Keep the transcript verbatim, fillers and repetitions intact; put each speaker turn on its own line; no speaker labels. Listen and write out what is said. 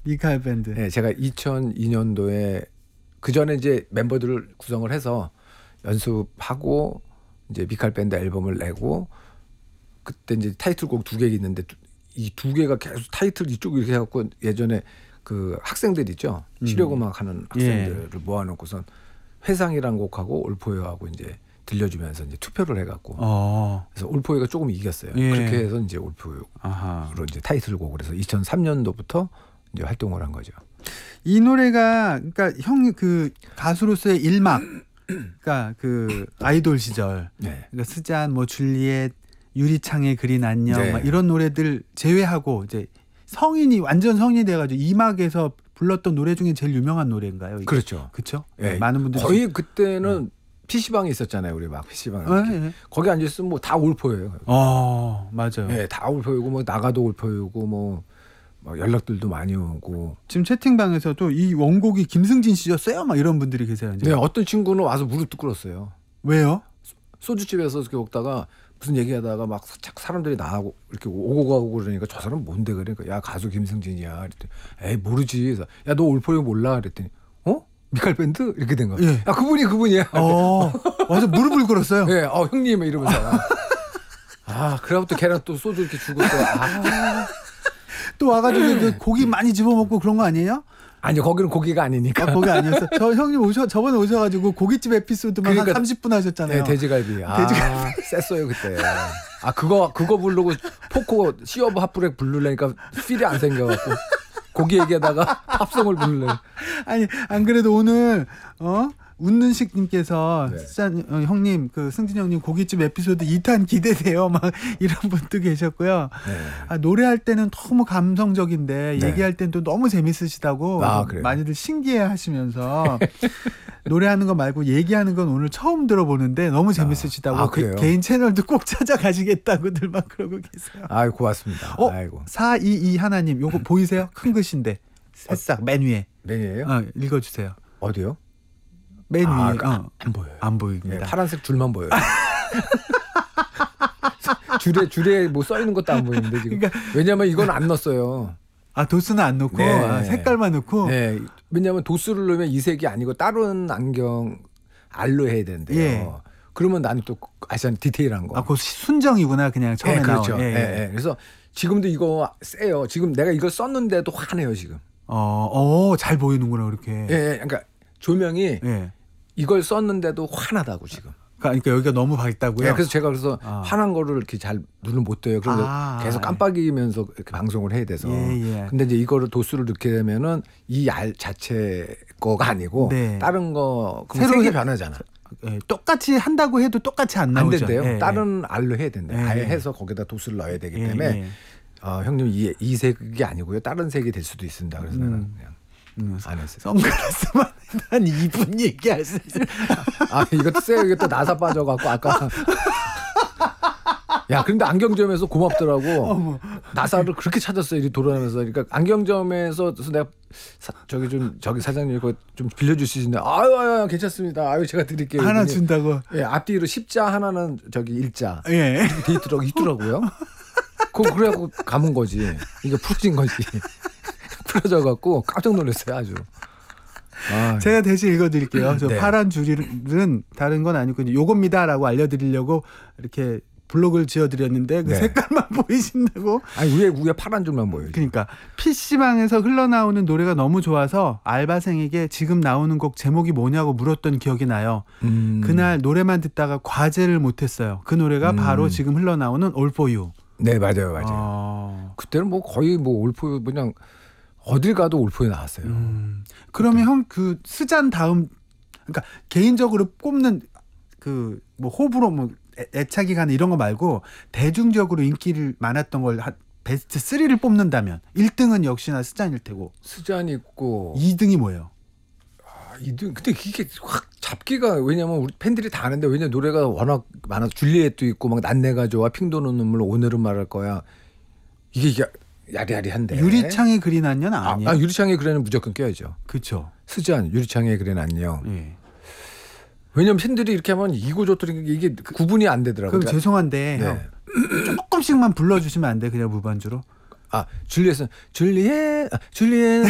미카엘 밴드.
네, 제가 이천이 년도에 그 전에 이제 멤버들을 구성을 해서 연습하고 이제 미카엘 밴드 앨범을 내고 그때 이제 타이틀곡 두 개 있는데 이 두 개가 계속 타이틀 이쪽 이렇게 해갖고 예전에 그 학생들 있죠.
음.
실용음악 하는 학생들을
예.
모아놓고선 회상이란 곡하고 올포유하고 이제 들려주면서 이제 투표를 해갖고
어.
그래서 올포유가 조금 이겼어요.
예.
그렇게 해서 이제 올포유로
아하.
이제 타이틀곡을 해서 이천삼 년도부터 이제 활동을 한 거죠.
이 노래가 그러니까 형 그 가수로서의 일막, 그러니까 그 아이돌 시절,
네.
그러니까 스잔, 뭐 줄리엣, 유리창에 그린 안녕,
네.
막 이런 노래들 제외하고 이제 성인이 완전 성인이 돼가지고 이막에서 불렀던 노래 중에 제일 유명한 노래인가요? 이게?
그렇죠.
그렇죠.
네.
많은 분들이
거의 그때는 피시방이 있었잖아요. 우리 막 피시방.
어, 예.
거기 앉아 있으면 뭐 다 올포예요.
어, 맞아요.
네, 다 올포이고 뭐 나가도 올포이고 뭐. 막 연락들도 많이 오고
지금 채팅방에서도 이 원곡이 김승진 씨였어요? 막 이런 분들이 계세요. 이제.
네, 어떤 친구는 와서 무릎도 꿇었어요.
왜요?
소주집에서 이렇게 먹다가 무슨 얘기하다가 막 자꾸 사람들이 나하고 이렇게 오고 가고 그러니까 저 사람 뭔데 그러니까 야 가수 김승진이야. 그랬더니 에이 모르지. 그래서 야 너 올포유 몰라? 그랬더니 어? 미카엘 밴드? 이렇게 된 거야.
예.
야 그분이 그분이야.
어, 와서 무릎을 꿇었어요.
네, 어 형님 이러면서 아 그래부터 걔랑 또 소주 이렇게 주고 또 아.
또 와가지고 그 고기 많이 집어먹고 그런 거 아니에요?
아니요 거기는 고기가 아니니까.
아, 거기 아니었어. 저 형님 오셔 저번에 오셔가지고 고깃집 에피소드만
그러니까,
한 삼십 분 하셨잖아요.
네, 돼지갈비. 아,
돼지갈비.
셌어요 그때. 아 그거 그거 부르고 포코 시어브 핫브렉 부르려니까 필이 안 생겨갖고 고기 얘기하다가 팝송을 부르려.
아니 안 그래도 오늘 어 웃는식님께서
네.
진짜 어, 형님 그 승진 형님 고깃집 에피소드 이 탄 기대돼요. 막 이런 분도 계셨고요.
네.
아, 노래할 때는 너무 감성적인데
네.
얘기할 때는 또 너무 재밌으시다고
아, 그래요?
많이들 신기해하시면서 노래하는 거 말고 얘기하는 건 오늘 처음 들어보는데 너무 재밌으시다고
아,
그
그래요?
개인 채널도 꼭 찾아가시겠다고들 막 그러고 계세요.
아이 고맙습니다.
어?
아이고.
사이이 하나님 요거 보이세요? 큰 글씨인데 새싹 맨 위에
메뉴예요?
어, 읽어주세요.
어디요?
맨
아,
위에
그,
어,
안 보여요.
안
네,
보입니다.
파란색 줄만 보여요. 줄에 줄에 뭐 써 있는 것도 안 보이는데 지금.
그러니까-
왜냐면 이건 안 넣었어요.
아 도수는 안 넣고
네.
아, 색깔만 넣고
네. 왜냐면 도수를 넣으면 이 색이 아니고 다른 안경 알로 해야 되는데요.
예.
그러면 나는 또 아시안 디테일한 거.
아, 그 순정이구나 그냥 처음에
네, 그렇죠.
나온. 예,
예,
예.
예. 그래서 지금도 이거 세요. 지금 내가 이걸 썼는데도 화내요 지금.
어, 어, 잘 보이는구나 그렇게.
예, 예. 그러니까 조명이
예.
이걸 썼는데도 화나다고 지금.
그러니까 여기가 너무 밝다고요.
예, 그래서 제가 그래서
아.
화난 거를 이렇게 잘 눈을 못 떠요. 그래서
아,
계속 깜빡이면서 이렇게 방송을 해야 돼서.
예, 예.
근데 이제 이거를 도수를 넣게 되면은 이 알 자체 거가 아니고
네.
다른 거
새로
새로 색이
해-
변하잖아.
예, 똑같이 한다고 해도 똑같이 안
안
나오죠.
된대요.
예,
다른 알로 해야 된대.
예,
아예
예.
해서 거기다 도수를 넣어야 되기
예,
때문에
예.
어, 형님 이, 이 색이 아니고요. 다른 색이 될 수도 있습니다. 그래서 나는
음.
그냥
음,
안 했어요.
선글라스만 한 이 분 얘기할 수 있어요.
아 이것도 세요. 이것도 나사 빠져갖고 아까. 야 근데 안경점에서 고맙더라고.
어머.
나사를 그렇게 찾았어요. 이렇게 돌아다니면서. 그러니까 안경점에서 그래서 내가 사, 저기 좀 저기 사장님 이거 좀 빌려줄 수 있나요? 아유, 아유 괜찮습니다. 아유 제가 드릴게요.
하나
그랬더니
준다고.
예, 앞뒤로 십자 하나는 저기 일자.
예.
돼 있더라고, 있더라고요. 그거 그래갖고 감은 거지. 이게 풀어진 거지. 풀어져 갖고 깜짝 놀랐어요, 아주. 아,
제가 대신 읽어드릴게요. 저
네.
파란 줄은 다른 건 아니고 이제 요겁니다라고 알려드리려고 이렇게 블로그를 지어드렸는데 그
네.
색깔만 보이신다고.
아니 위에 위에 파란 줄만 보여요.
그러니까 피씨방에서 흘러나오는 노래가 너무 좋아서 알바생에게 지금 나오는 곡 제목이 뭐냐고 물었던 기억이 나요.
음.
그날 노래만 듣다가 과제를 못했어요. 그 노래가
음.
바로 지금 흘러나오는 All For You.
네 맞아요, 맞아요.
어.
그때는 뭐 거의 뭐 올포 그냥 어딜 가도 올포에 나왔어요.
음. 그러면 형 그 스잔 다음 그러니까 개인적으로 꼽는 그 뭐 호불호 뭐 애- 애착이 가는 이런 거 말고 대중적으로 인기를 많았던 걸 한 베스트 삼을 뽑는다면 일 등은 역시나 스잔일 테고
스잔 있고
이 등이 뭐예요?
아, 이등 근데 이게 확 잡기가 왜냐면 우리 팬들이 다 아는데 왜냐 노래가 워낙 많아서 줄리엣도 있고 막 난내가 좋아 핑 도는 눈물 오늘은 말할 거야 이게 이게 야리야리한데
유리창에 그린 안녕
아,
아니에요?
아 유리창에 그래는 무조건 껴야죠.
그렇죠.
스잔 유리창에 그래는 안녕.
예.
왜냐면 팬들이 이렇게 하면 이고 저고 이게 구분이 안 되더라고요.
그럼 죄송한데
네.
형, 조금씩만 불러주시면 안 돼? 그냥 무반주로.
아 줄리엣은 줄리엣 아, 줄리엣